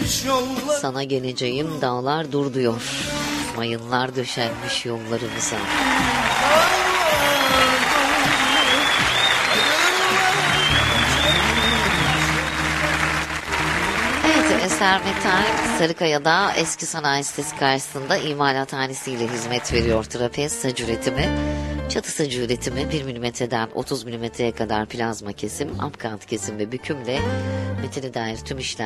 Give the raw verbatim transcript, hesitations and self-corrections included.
Sana geleceğim, dağlar dur diyor. Mayınlar döşenmiş yollarımıza. Evet, Eser Metal Sarıkaya'da eski sanayi sitesi karşısında imalathanesiyle hizmet veriyor. Trapez sac üretimi, çatı sacı üretimi, bir milimetreden otuz milimetreye kadar plazma kesim, apkant kesim ve bükümle metine dair tüm işler